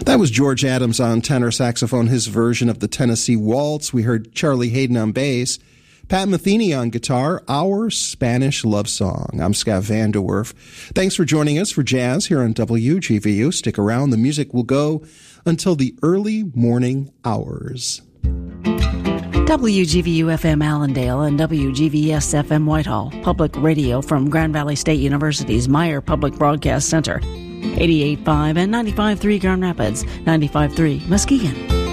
That was George Adams on tenor saxophone, his version of the Tennessee Waltz. We heard Charlie Hayden on bass, Pat Metheny on guitar, Our Spanish Love Song. I'm Scott Van Der Werf. Thanks for joining us for Jazz here on WGVU. Stick around. The music will go until the early morning hours. WGVU-FM Allendale and WGVS-FM Whitehall, public radio from Grand Valley State University's Meyer Public Broadcast Center. 88.5 and 95.3 Grand Rapids, 95.3 Muskegon.